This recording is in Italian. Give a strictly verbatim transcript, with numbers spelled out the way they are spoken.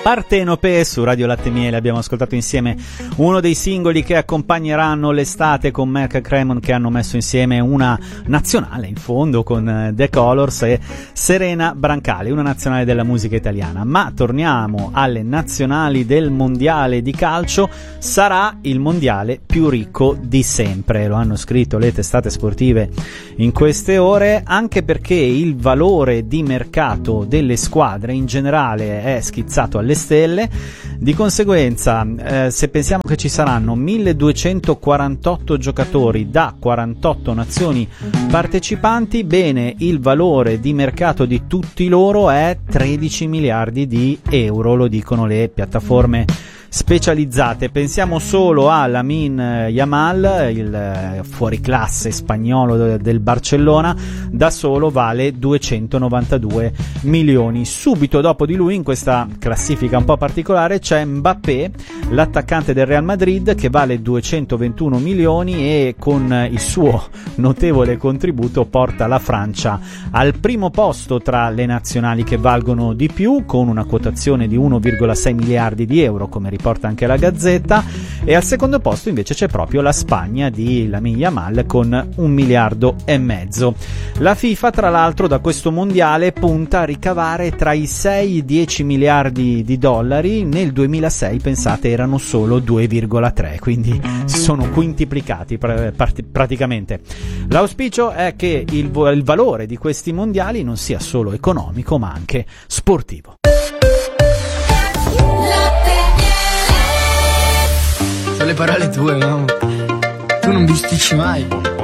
Partenope su Radio Latte Miele. Abbiamo ascoltato insieme uno dei singoli che accompagneranno l'estate con Merck e Cremon, che hanno messo insieme una nazionale in fondo con The Colors e Serena Brancali, una nazionale della musica italiana. Ma torniamo alle nazionali del mondiale di calcio. Sarà il mondiale più ricco di sempre, lo hanno scritto le testate sportive in queste ore, anche perché il valore di mercato delle squadre in generale è schizzato alle stelle. Di conseguenza, eh, se pensiamo che ci saranno milleduecentoquarantotto giocatori da quarantotto nazioni partecipanti, bene, il valore di mercato di tutti loro è tredici miliardi di euro, lo dicono le piattaforme specializzate. Pensiamo solo a Lamine Yamal, il fuoriclasse spagnolo del Barcellona, da solo vale duecentonovantadue milioni. Subito dopo di lui in questa classifica un po' particolare c'è Mbappé, l'attaccante del Real Madrid, che vale duecentoventuno milioni e con il suo notevole contributo porta la Francia al primo posto tra le nazionali che valgono di più, con una quotazione di uno virgola sei miliardi di euro, come riporta anche la Gazzetta, e al secondo posto invece c'è proprio la Spagna di Lamine Yamal con un miliardo e mezzo. La FIFA, tra l'altro, da questo mondiale punta a ricavare tra i sei e i dieci miliardi di dollari. Nel duemilasei, pensate, erano solo due virgola tre, quindi si sono quintuplicati pr- pr- praticamente. L'auspicio è che il, vo- il valore di questi mondiali non sia solo economico ma anche sportivo. Sono le parole tue, mamma. Tu non bisticci mai.